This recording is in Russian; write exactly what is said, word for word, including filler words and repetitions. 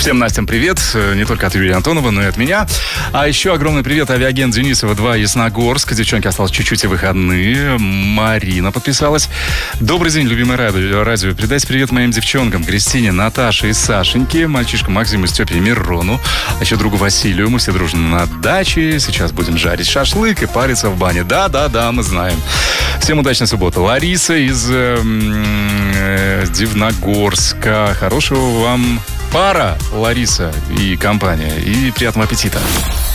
Всем Настям привет, не только от Юрия Антонова, но и от меня. А еще огромный привет авиагент Денисова два, Ясногорск. Девчонки, осталось чуть-чуть и выходные. Марина подписалась. Добрый день, любимое радио. радио. Передайте привет моим девчонкам: Кристине, Наташе и Сашеньке, мальчишкам Максиму, Степе и Мирону, а еще другу Василию. Мы все дружно на даче. Сейчас будем жарить шашлык и париться в бане. Да-да-да, мы знаем. Всем удачной субботы. Лариса из э, э, Дивногорска. Хорошего вам пара, Лариса и компания. И приятного аппетита.